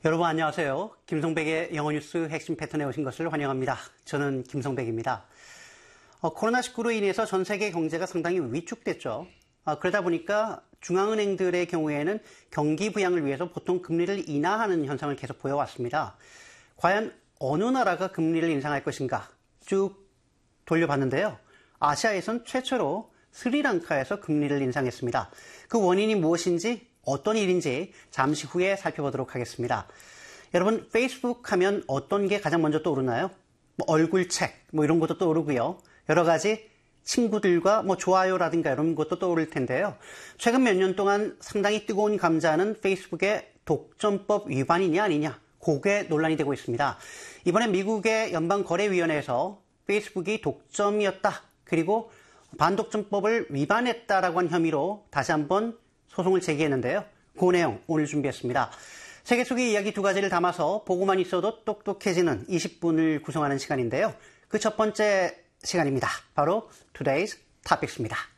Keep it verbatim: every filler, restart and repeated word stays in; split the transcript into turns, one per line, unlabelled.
여러분 안녕하세요. 김성백의 영어 뉴스 핵심 패턴에 오신 것을 환영합니다. 저는 김성백입니다. 어, 코로나십구로 인해서 전 세계 경제가 상당히 위축됐죠. 어, 그러다 보니까 중앙은행들의 경우에는 경기 부양을 위해서 보통 금리를 인하하는 현상을 계속 보여왔습니다. 과연 어느 나라가 금리를 인상할 것인가 쭉 돌려봤는데요. 아시아에선 최초로 스리랑카에서 금리를 인상했습니다. 그 원인이 무엇인지 어떤 일인지 잠시 후에 살펴보도록 하겠습니다. 여러분, 페이스북 하면 어떤 게 가장 먼저 떠오르나요? 뭐 얼굴책, 뭐 이런 것도 떠오르고요. 여러 가지 친구들과 뭐 좋아요라든가 이런 것도 떠오를 텐데요. 최근 몇 년 동안 상당히 뜨거운 감자는 페이스북의 독점법 위반이냐 아니냐, 그게 논란이 되고 있습니다. 이번에 미국의 연방거래위원회에서 페이스북이 독점이었다, 그리고 반독점법을 위반했다라고 한 혐의로 다시 한번 소송을 제기했는데요. 그 내용 오늘 준비했습니다. 세계 속의 이야기 두 가지를 담아서 보고만 있어도 똑똑해지는 이십 분을 구성하는 시간인데요. 그 첫 번째 시간입니다. 바로 Today's Topics입니다.